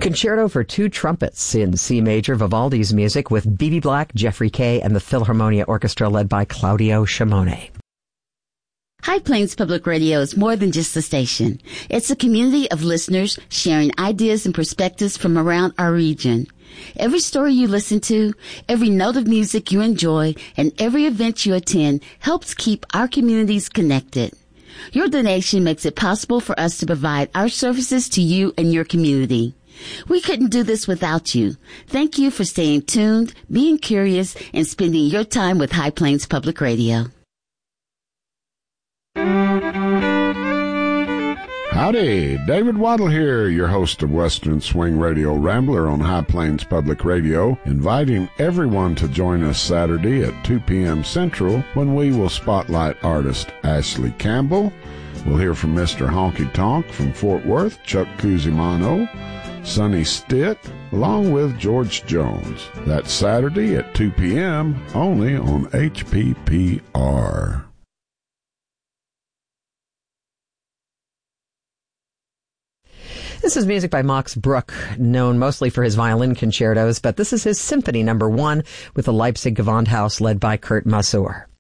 Concerto for Two Trumpets in C major, Vivaldi's music with B.B. Black, Jeffrey Kay, and the Philharmonia Orchestra led by Claudio Shimone. High Plains Public Radio is more than just a station. It's a community of listeners sharing ideas and perspectives from around our region. Every story you listen to, every note of music you enjoy, and every event you attend helps keep our communities connected. Your donation makes it possible for us to provide our services to you and your community. We couldn't do this without you. Thank you for staying tuned, being curious, and spending your time with High Plains Public Radio. Howdy, David Waddle here, your host of Western Swing Radio Rambler on High Plains Public Radio, inviting everyone to join us Saturday at 2 p.m. Central when we will spotlight artist Ashley Campbell. We'll hear from Mr. Honky Tonk from Fort Worth, Chuck Cusimano, Sonny Stitt, along with George Jones. That's Saturday at 2 p.m. only on HPPR. This is music by Max Bruch, known mostly for his violin concertos, but this is his Symphony No. 1 with the Leipzig Gewandhaus led by Kurt Masur.